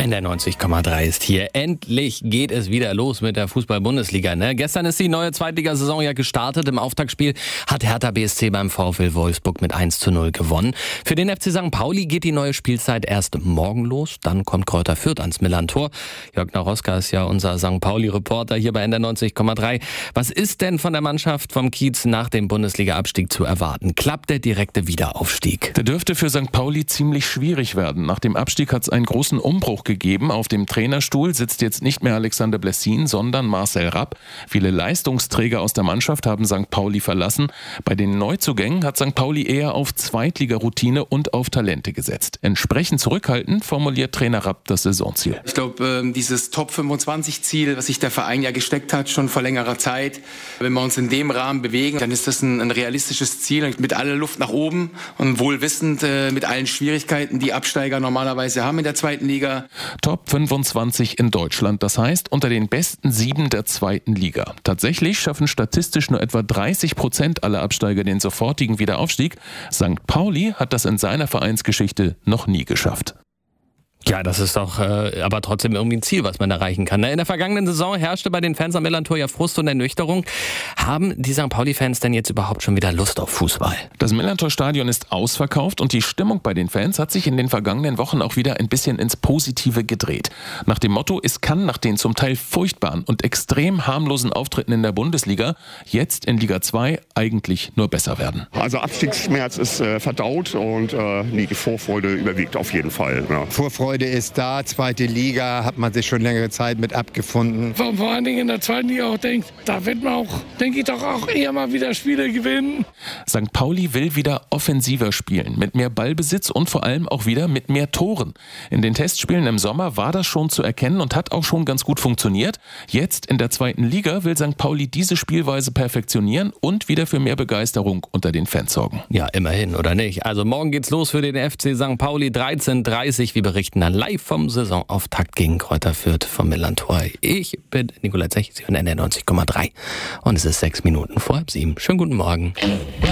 NDR 90,3 ist hier. Endlich geht es wieder los mit der Fußball-Bundesliga. Ne? Gestern ist die neue Zweitligasaison ja gestartet. Im Auftaktspiel hat Hertha BSC beim VfL Wolfsburg mit 1:0 gewonnen. Für den FC St. Pauli geht die neue Spielzeit erst morgen los. Dann kommt Greuther Fürth ans Millantor. Jörg Naroska ist ja unser St. Pauli-Reporter hier bei NDR 90,3. Was ist denn von der Mannschaft vom Kiez nach dem Bundesliga-Abstieg zu erwarten? Klappt der direkte Wiederaufstieg? Der dürfte für St. Pauli ziemlich schwierig werden. Nach dem Abstieg hat es einen großen Umbruch gegeben. Auf dem Trainerstuhl sitzt jetzt nicht mehr Alexander Blessin, sondern Marcel Rapp. Viele Leistungsträger aus der Mannschaft haben St. Pauli verlassen. Bei den Neuzugängen hat St. Pauli eher auf Zweitliga-Routine und auf Talente gesetzt. Entsprechend zurückhaltend formuliert Trainer Rapp das Saisonziel. Ich glaube, dieses Top-25-Ziel, was sich der Verein ja gesteckt hat, schon vor längerer Zeit, wenn wir uns in dem Rahmen bewegen, dann ist das ein realistisches Ziel mit aller Luft nach oben und wohl wissend mit allen Schwierigkeiten, die Absteiger normalerweise haben in der zweiten Liga. Top 25 in Deutschland, das heißt unter den besten 7 der zweiten Liga. Tatsächlich schaffen statistisch nur etwa 30% aller Absteiger den sofortigen Wiederaufstieg. St. Pauli hat das in seiner Vereinsgeschichte noch nie geschafft. Ja, das ist doch aber trotzdem irgendwie ein Ziel, was man erreichen kann. In der vergangenen Saison herrschte bei den Fans am Millantor ja Frust und Ernüchterung. Haben die St. Pauli-Fans denn jetzt überhaupt schon wieder Lust auf Fußball? Das Millantor-Stadion ist ausverkauft und die Stimmung bei den Fans hat sich in den vergangenen Wochen auch wieder ein bisschen ins Positive gedreht. Nach dem Motto, es kann nach den zum Teil furchtbaren und extrem harmlosen Auftritten in der Bundesliga jetzt in Liga 2 eigentlich nur besser werden. Also Abstiegsschmerz ist verdaut und die Vorfreude überwiegt auf jeden Fall. Ja. Vorfreude ist da, zweite Liga, hat man sich schon längere Zeit mit abgefunden. Vor allen Dingen in der zweiten Liga auch denkt, da wird man auch, denke ich, doch auch eher mal wieder Spiele gewinnen. St. Pauli will wieder offensiver spielen, mit mehr Ballbesitz und vor allem auch wieder mit mehr Toren. In den Testspielen im Sommer war das schon zu erkennen und hat auch schon ganz gut funktioniert. Jetzt in der zweiten Liga will St. Pauli diese Spielweise perfektionieren und wieder für mehr Begeisterung unter den Fans sorgen. Ja, immerhin, oder nicht? Also morgen geht's los für den FC St. Pauli, 13:30 Uhr. Wir berichten dann live vom Saisonauftakt gegen Greuther Fürth vom Millantor. Ich bin Nikolai Zech, Sie hören NDR 90,3 und es ist 6 Minuten vor 7. Schönen guten Morgen.